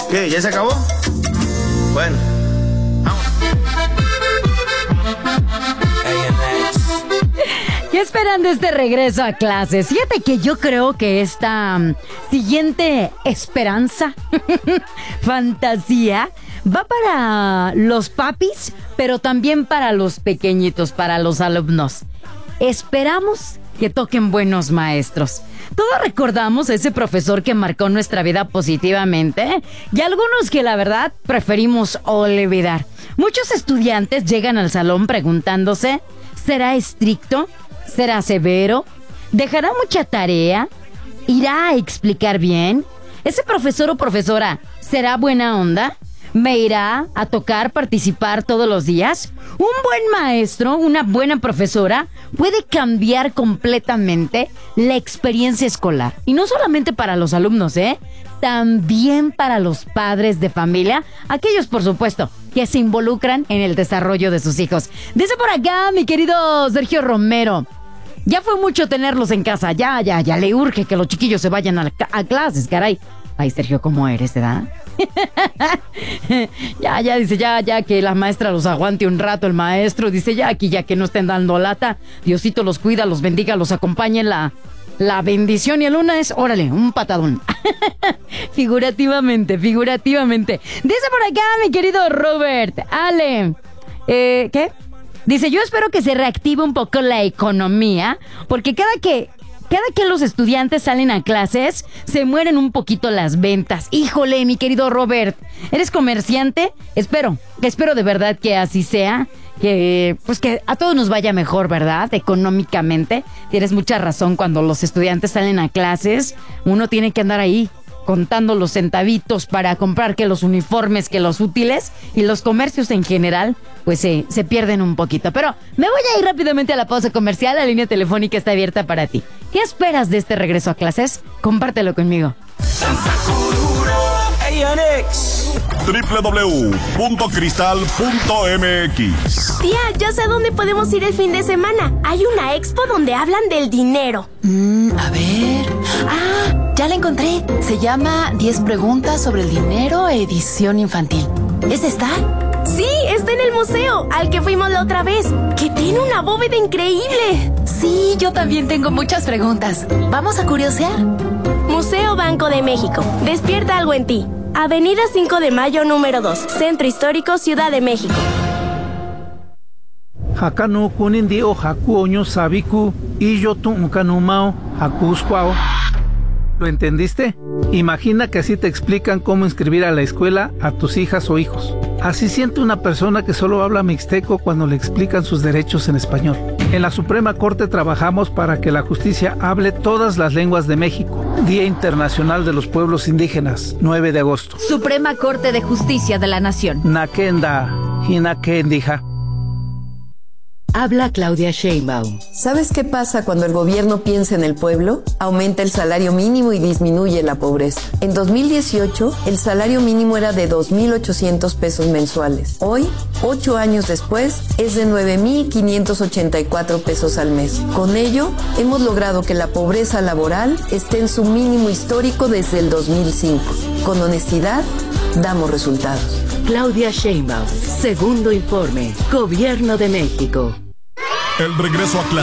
¿Qué? ¿Ya se acabó? Bueno, vamos. ¿Qué esperan de este regreso a clases? Fíjate que yo creo que esta siguiente esperanza, fantasía, va para los papis, pero también para los pequeñitos, para los alumnos. Esperamos que toquen buenos maestros. Todos recordamos a ese profesor que marcó nuestra vida positivamente y algunos que la verdad preferimos olvidar. Muchos estudiantes llegan al salón preguntándose, ¿será estricto? ¿Será severo? ¿Dejará mucha tarea? ¿Irá a explicar bien? ¿Ese profesor o profesora será buena onda? ¿Me irá a tocar participar todos los días? Un buen maestro, una buena profesora puede cambiar completamente la experiencia escolar. Y no solamente para los alumnos, también para los padres de familia, aquellos, por supuesto, que se involucran en el desarrollo de sus hijos. Dice por acá mi querido Sergio Romero, ya fue mucho tenerlos en casa, ya le urge que los chiquillos se vayan a clases, caray. Ay, Sergio, ¿cómo eres, verdad? Dice, ya que la maestra los aguante un rato, el maestro, dice, ya que no estén dando lata, Diosito los cuida, los bendiga, los acompañe, la bendición y el lunes, órale, un patadón. Figurativamente. Dice por acá mi querido Robert, Ale, ¿qué? Dice, yo espero que se reactive un poco la economía, porque cada que los estudiantes salen a clases, se mueren un poquito las ventas. Híjole, mi querido Robert, ¿eres comerciante? Espero de verdad que así sea, que a todos nos vaya mejor, ¿verdad? Económicamente. Tienes mucha razón, cuando los estudiantes salen a clases, uno tiene que andar ahí contando los centavitos para comprar que los uniformes, que los útiles, y los comercios en general, pues se pierden un poquito. Pero me voy a ir rápidamente a la pausa comercial. La línea telefónica está abierta para ti. ¿Qué esperas de este regreso a clases? Compártelo conmigo. www.cristal.mx. Tía, ya sé a dónde podemos ir el fin de semana. Hay una expo donde hablan del dinero. A ver. Ya la encontré. Se llama 10 preguntas sobre el dinero, edición infantil. ¿Es esta? Sí, está en el museo, al que fuimos la otra vez, que tiene una bóveda increíble. Sí, yo también tengo muchas preguntas. ¿Vamos a curiosear? Museo Banco de México. Despierta algo en ti. Avenida 5 de Mayo, número 2, Centro Histórico, Ciudad de México. Hakano kunindi o haku oño sabiku y yo tu unkanumao hakuskwao. ¿Lo entendiste? Imagina que así te explican cómo inscribir a la escuela a tus hijas o hijos. Así siente una persona que solo habla mixteco cuando le explican sus derechos en español. En la Suprema Corte trabajamos para que la justicia hable todas las lenguas de México. Día Internacional de los Pueblos Indígenas, 9 de agosto. Suprema Corte de Justicia de la Nación. Nakenda, hinakendija. Habla Claudia Sheinbaum. ¿Sabes qué pasa cuando el gobierno piensa en el pueblo? Aumenta el salario mínimo y disminuye la pobreza. En 2018, el salario mínimo era de 2,800 pesos mensuales. Hoy, 8 años después, es de 9,584 pesos al mes. Con ello, hemos logrado que la pobreza laboral esté en su mínimo histórico desde el 2005. Con honestidad, damos resultados. Claudia Sheinbaum, segundo informe, Gobierno de México. El regreso a clase.